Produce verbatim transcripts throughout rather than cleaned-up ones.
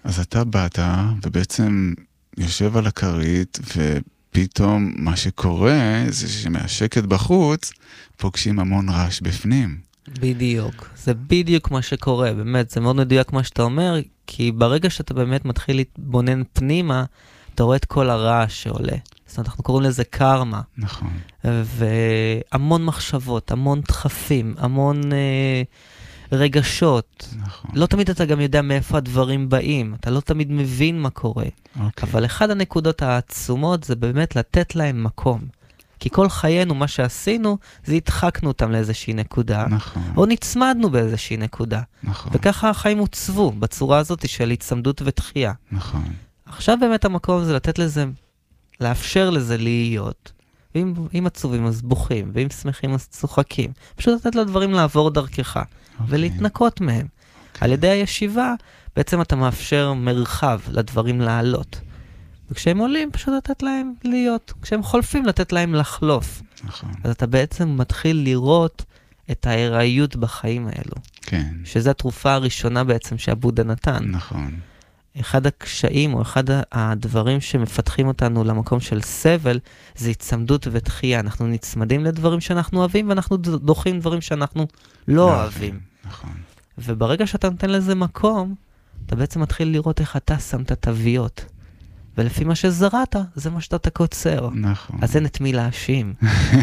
אז אתה באת ובעצם יושב על הכרית, ופתאום מה שקורה זה שמהשקט בחוץ פוגשים המון רעש בפנים. בדיוק. זה בדיוק מה שקורה, באמת, זה מאוד מדויק מה שאתה אומר, כי ברגע שאתה באמת מתחיל להתבונן פנימה, אתה רואה את כל הרעש שעולה. זאת אומרת, אנחנו קוראים לזה קרמה. נכון. והמון מחשבות, המון דחפים, המון אה, רגשות. נכון. לא תמיד אתה גם יודע מאיפה הדברים באים, אתה לא תמיד מבין מה קורה. אוקיי. אבל אחד הנקודות העצומות זה באמת לתת להם מקום. כי כל חיינו, מה שעשינו, זה הדחקנו אותם לאיזושהי נקודה, נכון. או נצמדנו באיזושהי נקודה. נכון. וככה החיים הוצבו בצורה הזאת של הצמדות ותחייה. נכון. עכשיו באמת המקום זה לתת לזה, לאפשר לזה להיות, ואם אם עצובים אז בוכים, ואם שמחים אז צוחקים. פשוט לתת לדברים לעבור דרכך, ולהתנקות מהם. על ידי הישיבה, בעצם אתה מאפשר מרחב לדברים לעלות. וכשהם עולים, פשוט לתת להם להיות. כשהם חולפים, לתת להם לחלוף. נכון. אז אתה בעצם מתחיל לראות את ההיראיות בחיים האלו. כן. שזו התרופה הראשונה בעצם שהבודה נתן. נכון. אחד הקשיים או אחד הדברים שמפתחים אותנו למקום של סבל, זה הצמדות ותחייה. אנחנו נצמדים לדברים שאנחנו אוהבים, ואנחנו דוחים דברים שאנחנו לא אוהבים. נכון. וברגע שאתה נותן לזה מקום, אתה בעצם מתחיל לראות איך אתה שמת תוויות. ולפי מה שזרעת, זה מה שאתה קוצר. נכון. אז אין את מי להאשים.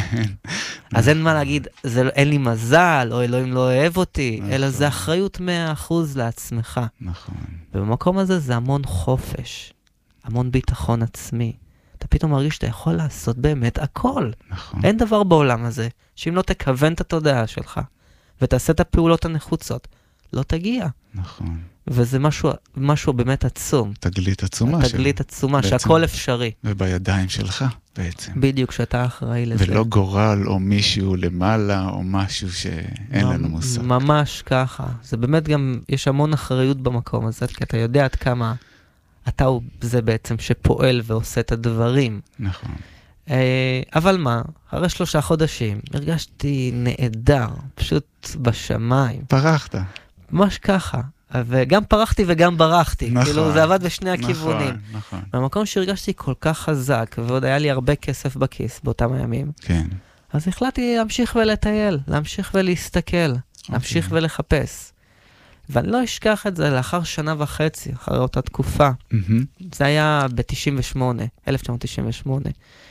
אז אין מה להגיד, זה, אין לי מזל, או אלוהים לא אוהב אותי, נכון. אלא זה אחריות מאה אחוז לעצמך. נכון. ובמקום הזה זה המון חופש, המון ביטחון עצמי. אתה פתאום מרגיש שאתה יכול לעשות באמת הכל. נכון. אין דבר בעולם הזה, שאם לא תכוון את התודעה שלך, ותעשה את הפעולות הנחוצות, לא תגיע. נכון. וזה משהו, משהו באמת עצום. תגלית עצומה. תגלית של... עצומה, בעצם... שהכל אפשרי. ובידיים שלך בעצם. בדיוק, שאתה אחראי לזה. ולא גורל או מישהו למעלה או משהו שאין לנו מושג. ממש ככה. זה באמת גם, יש המון אחריות במקום הזה, כי אתה יודע עד כמה אתה הוא זה בעצם שפועל ועושה את הדברים. נכון. אבל מה, אחרי שלושה חודשים הרגשתי נהדר, פשוט בשמיים. פרחת. ממש ככה. וגם פרחתי וגם ברחתי. נכון. כאילו זה עבד בשני הכיוונים. נכון, נכון. במקום שהרגשתי כל כך חזק, ועוד היה לי הרבה כסף בכיס באותם הימים, כן. אז החלטתי להמשיך ולטייל, להמשיך ולהסתכל, להמשיך ולחפש. ואני לא אשכח את זה לאחר שנה וחצי, אחרי אותה תקופה. זה היה ב-תשעים ושמונה, אלף תשע מאות תשעים ושמונה.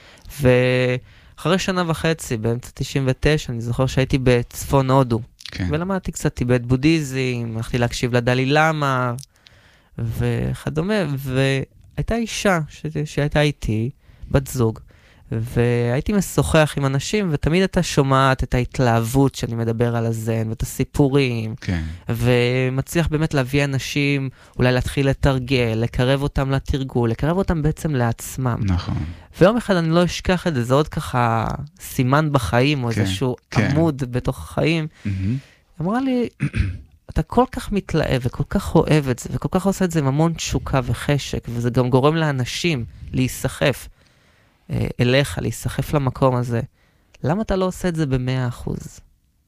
ואחרי שנה וחצי, באמצע תשעים ותשע, אני זוכר שהייתי בצפון הודו. כן. ולמדתי קצת טיבט בודהיזם, הלכתי להקשיב לדלי למה, וכדומה. והייתה אישה ש... שהייתה איתי, בת זוג, והייתי משוחח עם אנשים, ותמיד אתה שומעת את ההתלהבות שאני מדבר על הזן, ואת הסיפורים, כן. ומצליח באמת להביא אנשים, אולי להתחיל לתרגל, לקרב אותם לתרגול, לקרב אותם בעצם לעצמם. נכון. ויום אחד אני לא אשכח את זה, זה עוד ככה סימן בחיים, או כן, איזשהו כן. עמוד בתוך החיים. Mm-hmm. אמרה לי, אתה כל כך מתלהב, וכל כך אוהב את זה, וכל כך עושה את זה עם המון תשוקה וחשק, וזה גם גורם לאנשים להיסחף אה, אליך, להיסחף למקום הזה. למה אתה לא עושה את זה במאה אחוז?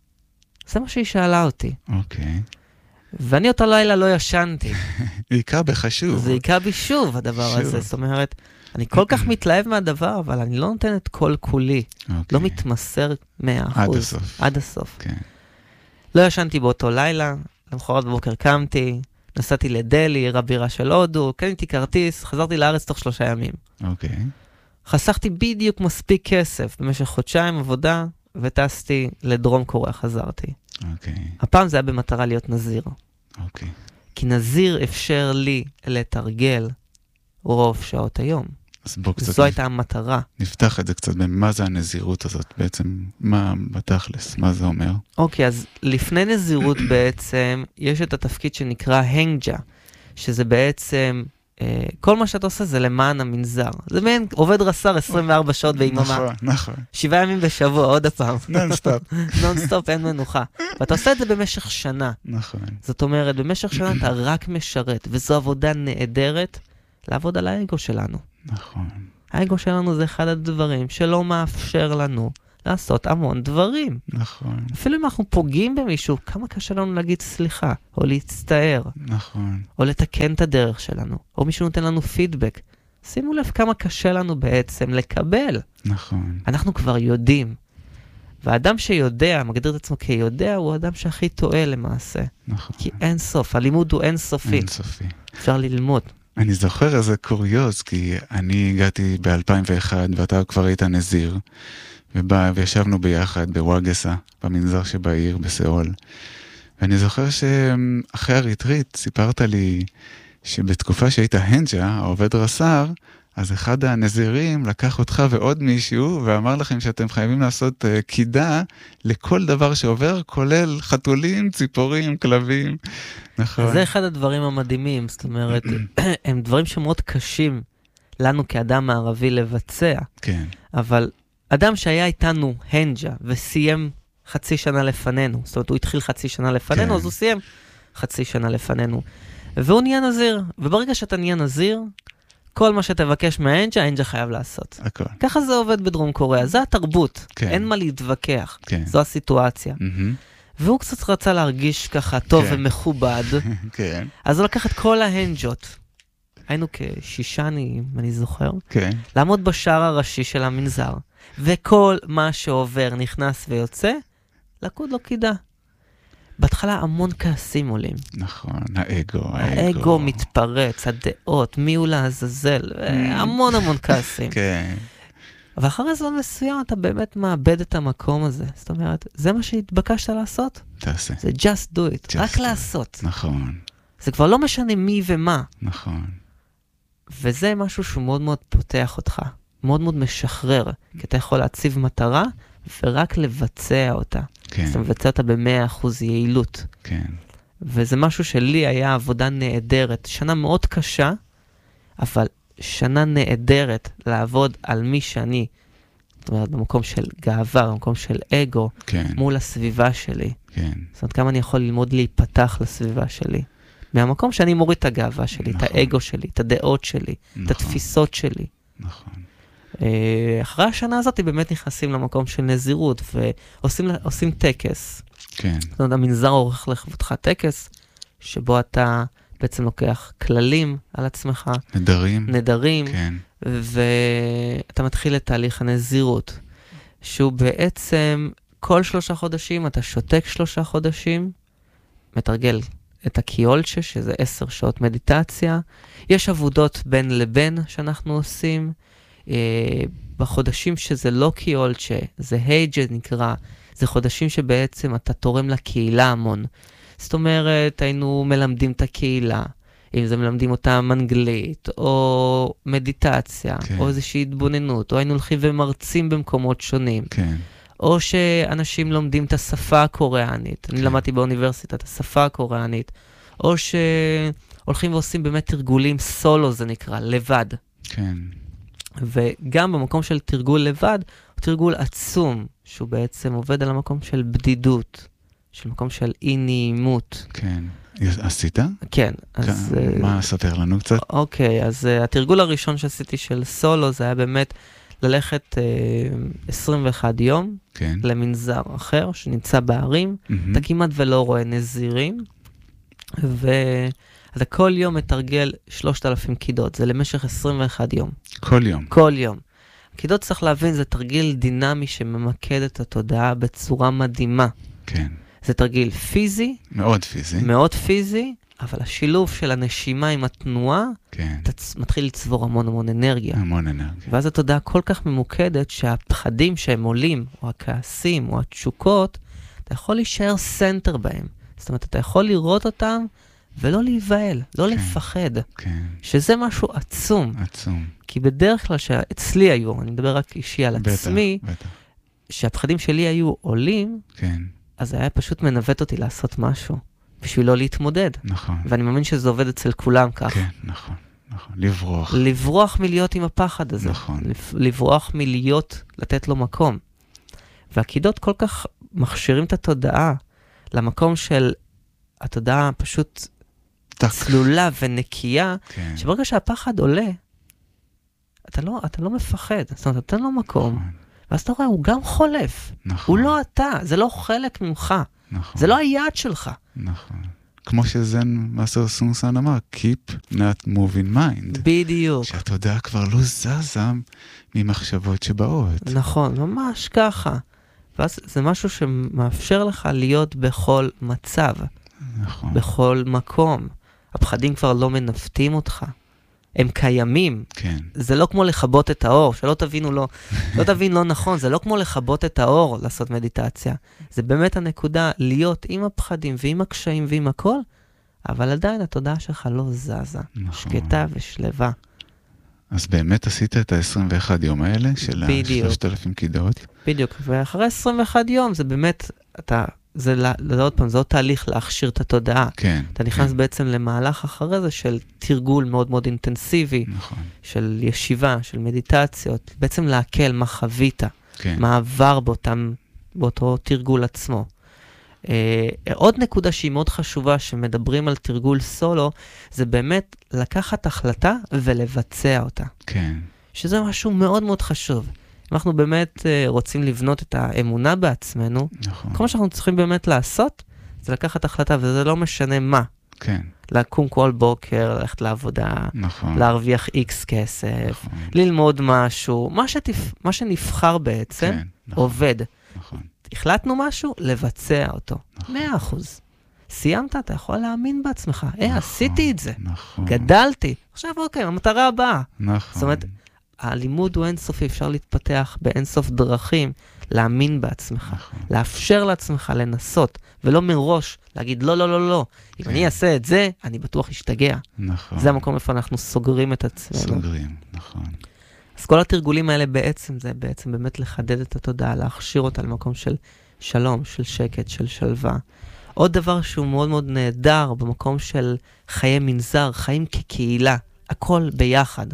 זה מה שהיא שאלה אותי. אוקיי. ואני אותו לילה לא ישנתי. זה יקרה בך שוב. זה יקרה בי שוב, הדבר שוב. הזה. זאת אומרת, אני כל כך מתלהב מהדבר, אבל אני לא נותן את כל כולי. אוקיי. לא מתמסר מאה אחוז. עד הסוף. עד הסוף. כן. לא ישנתי באותו לילה, למחרת בבוקר קמתי, נסעתי לדלי, עיר הבירה של הודו, קניתי כרטיס, חזרתי לארץ תוך שלושה ימים. אוקיי. חסכתי בדיוק מספיק כסף במשך חודשיים עבודה, וטסתי לדרום קוריאה, חזרתי. אוקיי. הפעם זה היה במטרה להיות נזיר. אוקיי. כי נזיר אפשר לי לתרגל רוב שעות היום. אז בוא קצת זו הייתה המטרה. נפתח את זה קצת, מה זה הנזירות הזאת בעצם? מה בתכלס? מה זה אומר? אוקיי, אז לפני נזירות בעצם, יש את התפקיד שנקרא הנג'ה, שזה בעצם, אה, כל מה שאתה עושה זה למען המנזר. זה מעין עובד רס"ר עשרים וארבע שעות ביממה. נכון, נכון. שבעה ימים בשבוע, עוד הפעם. נונסטופ. נונסטופ, אין מנוחה. ואתה עושה את זה במשך שנה. נכון. זאת אומרת, במשך שנה אתה רק משרת, וזו עבודה נהדרת לעבוד על האגו שלנו. נכון. האגו שלנו זה אחד הדברים שלא מאפשר לנו לעשות המון דברים. נכון. אפילו אם אנחנו פוגעים במישהו, כמה קשה לנו להגיד סליחה, או להצטער, נכון. או לתקן את הדרך שלנו, או מישהו נותן לנו פידבק. שימו לב כמה קשה לנו בעצם לקבל. נכון. אנחנו כבר יודעים. והאדם שיודע, מגדיר את עצמו כיודע, הוא האדם שהכי טועה למעשה. נכון. כי אין סוף, הלימוד הוא אין סופי. אין סופי. אפשר ללמוד. אני זוכר איזה קוריוז, כי אני הגעתי ב-אלפיים ואחת, ואתה כבר היית נזיר, ובא, וישבנו ביחד בוואגסה, במנזר שבעיר, בסיאול. ואני זוכר שאחרי הריטריט סיפרת לי שבתקופה שהיית הנג'ה, העובד רס"ר, אז אחד הנזירים לקח אותך ועוד מישהו, ואמר לכם שאתם חייבים לעשות uh, קידה לכל דבר שעובר, כולל חתולים, ציפורים, כלבים. נכון. זה אחד הדברים המדהימים, זאת אומרת, הם דברים שמאוד קשים לנו כאדם הערבי לבצע. כן. אבל אדם שהיה איתנו הנג'ה וסיים חצי שנה לפנינו, זאת אומרת, הוא התחיל חצי שנה לפנינו, כן. אז הוא סיים חצי שנה לפנינו. והוא נהיה נזיר, וברגע שאתה נהיה נזיר, כל מה שתבקש מהאנג'ה, האנג'ה חייב לעשות. הכל. ככה זה עובד בדרום קוריאה, זה התרבות, כן. אין מה להתווכח, כן. זו הסיטואציה. מהמם. והוא קצת רצה להרגיש ככה טוב כן. ומכובד, כן. אז הוא לקח את כל ההנג'ות, היינו כשישה, אני, אני זוכר, כן. לעמוד בשער הראשי של המנזר, וכל מה שעובר נכנס ויוצא, לקוד לו קידה. בהתחלה המון כעסים עולים. נכון, האגו, האגו מתפרץ, הדעות, מי הוא לעזאזל, המון המון כעסים. כן. אבל אחרי זמן מסוים אתה באמת מאבד את המקום הזה. זאת אומרת, זה מה שהתבקשת לעשות? תעשה. זה just do it, Just רק do it. לעשות. נכון, זה כבר לא משנה מי ומה. נכון. וזה משהו שהוא מאוד מאוד פותח אותך, מאוד מאוד משחרר, כי אתה יכול להציב מטרה ורק לבצע אותה. כן. אז אתה מבצע אותה ב-מאה אחוז יעילות. כן. וזה משהו שלי היה עבודה נהדרת. שנה מאוד קשה, אבל שנה נהדרת לעבוד על מי שאני, זאת אומרת, במקום של גאווה, במקום של אגו, כן. מול הסביבה שלי. כן. זאת אומרת, כמה אני יכול ללמוד להיפתח לסביבה שלי. מהמקום שאני מוריד את הגאווה שלי, נכון. את האגו שלי, את הדעות שלי, נכון. את התפיסות שלי. נכון. אחרי השנה הזאת באמת נכנסים למקום של נזירות, ועושים עושים טקס. כן. זאת אומרת, המנזר עורך לכבודך טקס, שבו אתה בעצם לוקח כללים על עצמך, נדרים. נדרים, כן. ואתה מתחיל את תהליך הנזירות, שהוא בעצם כל שלושה חודשים, אתה שותק שלושה חודשים, מתרגל את הקיולצ'ה, שזה עשר שעות מדיטציה. יש עבודות בין לבין שאנחנו עושים, אה, בחודשים שזה לא קיולצ'ה, זה הייג'ה נקרא, זה חודשים שבעצם אתה תורם לקהילה המון. זאת אומרת, היינו מלמדים את הקהילה, אם זה מלמדים אותם אנגלית, או מדיטציה, כן. או איזושהי התבוננות, או היינו הולכים ומרצים במקומות שונים. כן. או שאנשים לומדים את השפה הקוריאנית, כן. אני למדתי באוניברסיטה את השפה הקוריאנית, או שהולכים ועושים באמת תרגולים סולו, זה נקרא, לבד. כן. וגם במקום של תרגול לבד, הוא תרגול עצום, שהוא בעצם עובד על המקום של בדידות, של מקום של אי נעימות. כן. עשית? כן. אז, מה, ספר לנו קצת? אוקיי, אז התרגול הראשון שעשיתי של סולו, זה היה באמת ללכת אה, עשרים ואחד יום, כן. למנזר אחר שנמצא בערים, Mm-hmm. אתה כמעט ולא רואה נזירים, ואתה כל יום מתרגל שלושת אלפים קידות, זה למשך עשרים ואחד יום. כל יום. כל יום. קידות צריך להבין, זה תרגיל דינמי שממקד את התודעה בצורה מדהימה. כן. זה תרגיל פיזי, מאוד פיזי. מאוד פיזי, אבל השילוב של הנשימה עם התנועה, כן. אתה צ- מתחיל לצבור המון המון אנרגיה. המון אנרגיה. ואז התודעה כל כך ממוקדת שהפחדים שהם עולים, או הכעסים, או התשוקות, אתה יכול להישאר סנטר בהם. זאת אומרת, אתה יכול לראות אותם ולא להיבהל, לא כן. לפחד. כן. שזה משהו עצום. עצום. כי בדרך כלל שאצלי היו, אני מדבר רק אישי על בטח, עצמי, בטח. שהפחדים שלי היו עולים, כן. אז היה פשוט מנווט אותי לעשות משהו, בשביל לא להתמודד. נכון. ואני מאמין שזה עובד אצל כולם כך. כן, נכון. נכון. לברוח. לברוח מלהיות עם הפחד הזה. נכון. לפ- לברוח מלהיות, לתת לו מקום. והקידות כל כך מכשירים את התודעה למקום של התודעה פשוט טק. צלולה ונקייה, כן. שברגע שהפחד עולה, אתה לא, אתה לא מפחד. זאת אומרת, אתה נותן לו מקום. נכון. ואז אתה רואה, הוא גם חולף. נכון. הוא לא אתה, זה לא חלק ממך. נכון. זה לא היעד שלך. נכון. כמו שזן מאסטר סונסן אמר, keep not moving mind. בדיוק. שהתודעה כבר לא זזה ממחשבות שבאות. נכון, ממש ככה. ואז זה משהו שמאפשר לך להיות בכל מצב. נכון. בכל מקום. הפחדים כבר לא מנווטים אותך. הם קיימים. כן. זה לא כמו לכבות את האור, שלא תבינו לא, לא תבין לא נכון, זה לא כמו לכבות את האור לעשות מדיטציה. זה באמת הנקודה להיות עם הפחדים ועם הקשיים ועם הכל, אבל עדיין התודעה שלך לא זזה. נכון. שקטה ושלווה. אז באמת עשית את ה-עשרים ואחד יום האלה של ה-שלושת אלפים כידות? בדיוק, ואחרי עשרים ואחד יום זה באמת, אתה, זה, זה עוד פעם, זה עוד תהליך להכשיר את התודעה. כן. אתה נכנס כן. בעצם למהלך אחרי זה של תרגול מאוד מאוד אינטנסיבי, נכון. של ישיבה, של מדיטציות, בעצם להקל מה חווית, כן. מה עבר באותם, באותו תרגול עצמו. אה, עוד נקודה שהיא מאוד חשובה, שמדברים על תרגול סולו, זה באמת לקחת החלטה ולבצע אותה. כן. שזה משהו מאוד מאוד חשוב. אנחנו באמת uh, רוצים לבנות את האמונה בעצמנו. נכון. כל מה שאנחנו צריכים באמת לעשות, זה לקחת החלטה, וזה לא משנה מה. כן. לקום כל בוקר, ללכת לעבודה, נכון. להרוויח איקס כסף, נכון. ללמוד משהו, מה, שתפ... מה שנבחר בעצם, כן, נכון. עובד. נכון. החלטנו משהו, לבצע אותו. נכון. מאה אחוז. סיימת, אתה יכול להאמין בעצמך. נכון. אה, עשיתי את זה. נכון. גדלתי. עכשיו, אוקיי, המטרה הבאה. נכון. זאת אומרת, הלימוד הוא אינסופי, אפשר להתפתח באינסוף דרכים, להאמין בעצמך, נכון. לאפשר לעצמך לנסות, ולא מראש להגיד לא, לא, לא, לא. כן. אם אני אעשה את זה, אני בטוח אשתגע. נכון. זה המקום איפה אנחנו סוגרים את עצמנו. סוגרים, נכון. אז כל התרגולים האלה בעצם, זה בעצם באמת לחדד את התודעה, להכשיר אותה למקום של שלום, של שקט, של שלווה. עוד דבר שהוא מאוד מאוד נהדר, במקום של חיי מנזר, חיים כקהילה, הכל ביחד.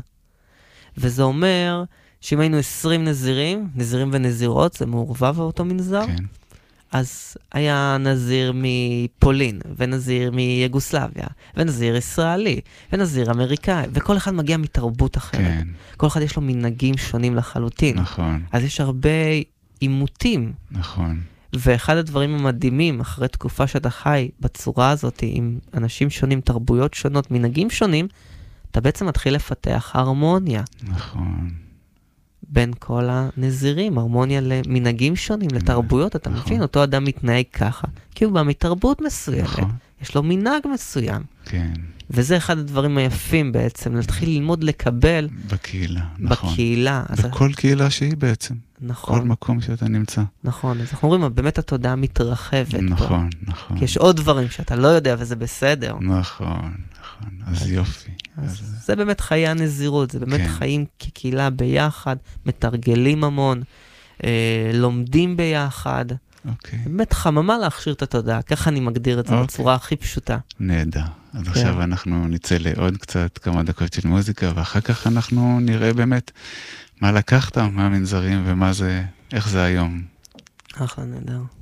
וזה אומר שאם היינו עשרים נזירים, נזירים ונזירות, זה מעורבב אותו מנזר, כן. אז היה נזיר מפולין, ונזיר מיוגוסלביה, ונזיר ישראלי, ונזיר אמריקאי, וכל אחד מגיע מתרבות אחרת. כן. כל אחד יש לו מנהגים שונים לחלוטין. נכון. אז יש הרבה עימותים. נכון. ואחד הדברים המדהימים, אחרי תקופה שאתה חי בצורה הזאת, עם אנשים שונים, תרבויות שונות, מנהגים שונים, אתה בעצם מתחיל לפתח הרמוניה. נכון. בין כל הנזירים, הרמוניה למנהגים שונים, לתרבויות, אתה נכון. מבין, אותו אדם מתנהג ככה, כי הוא בא מתרבות מסוימת, נכון. יש לו מנהג מסוים. כן. וזה אחד הדברים היפים בעצם, להתחיל ללמוד לקבל. בקהילה, נכון. בקהילה. בכל אז... קהילה שהיא בעצם. נכון. כל מקום שאתה נמצא. נכון, אז אנחנו אומרים, באמת התודעה מתרחבת. נכון, פה. נכון. כי יש עוד דברים שאתה לא יודע וזה בסדר. נכון, נכון, אז, אז יופי. אז אז... זה באמת חיי הנזירות, זה באמת כן. חיים כקהילה ביחד, מתרגלים המון, אה, לומדים ביחד. אוקיי. באמת חממה להכשיר את התודעה, ככה אני מגדיר את זה אוקיי. בצורה הכי פשוטה. נהדר. אז כן. עכשיו אנחנו נצא לעוד קצת כמה דקות של מוזיקה, ואחר כך אנחנו נראה באמת מה לקחת מהמנזרים ומה זה, איך זה היום. אחלה, נהדר.